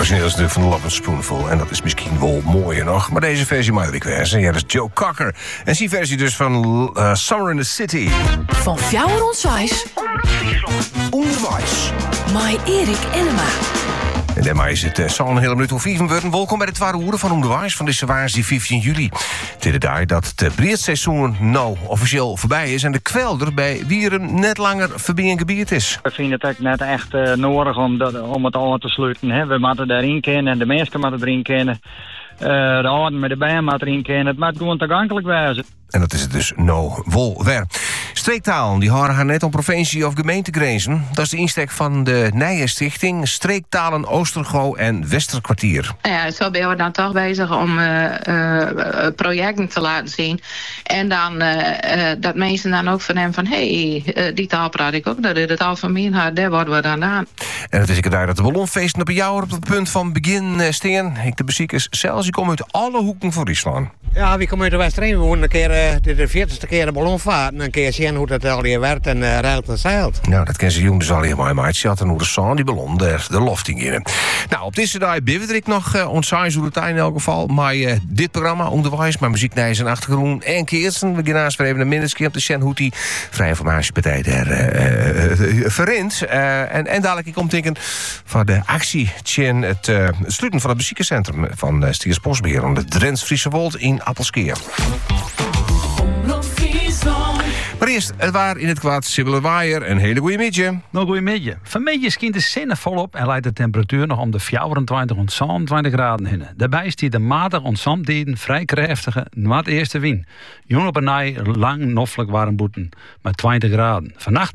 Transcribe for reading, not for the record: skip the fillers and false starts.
origineel is natuurlijk van The Lovin' Spoonful. En dat is misschien wel mooier nog. Maar deze versie mag ik wezen. Ja, dat is Joe Cocker. En die versie dus van Summer in the City. Van Fjouwer ons Wijs. Onderwijs. Mai Erik Enema. En daarmee is het zo'n hele minuut of 5 worden. Welkom bij de Tware Hoeren van Onderwijs van deze waars die 15 juli. Dit dag dat het breedseizoen nou officieel voorbij is en de kwelder bij Wieren net langer voorbij een gebied is. We vinden het ook net echt nodig om het al te sluiten. Hè. We moeten daarin kennen en de mensen moeten erin kennen. De ouderen met de band moeten erin kennen. Het moet gewoon toegankelijk wezen. En dat is het dus nou wel weer. Streektalen die horen haar net om provincie of gemeentegrenzen. Dat is de insteek van de Nije Stichting Streektalen Oostergo en Westerkwartier. Ja, zo ben we dan toch bezig om projecten te laten zien. En dan dat mensen dan ook van hem van... die taal praat ik ook, dat is de taal van mijn hart, daar worden we dan aan. En het is ik daar dat de ballonfeesten op jou op het punt van begin staan. Ik de beziekers zelfs, die komen uit alle hoeken van Friesland. Ja, we komen uit de Westereen. We wonen een keer de 40ste keer de ballonvaart. En een keer zien hoe dat al hier werkt en ruilt en zeilt. Nou, dat kennen ze jongens al helemaal maat. Ze hadden hoe de zon, die ballon, de lofting in. Nou, op deze dag ben ik nog ontzaaien hoe het in elk geval. Maar dit programma, Onderwijs, maar muziek, nijs en achtergrond en keersen. We gaan naast even een minutje om te zien hoe die Vrije Informatiepartij daar verrint. En dadelijk komt denken van de actie tjen het sluiten van het beziekencentrum van Stiers Bosbeheer om de Drents Friese Wold in Appelskeer. Maar eerst, het waar in het kwaad Sibylle Waaier. Een hele goede midje. Nou, goeie midje. Vanmiddag schijnt de zon volop en leidt de temperatuur nog om de 24 tot 27 graden heen. Daarbij stiet de matig onsamtijden vrij krachtige noord-eerste wind. Jong op een nij lang noffelijk warm boeten met 20 graden. Vannacht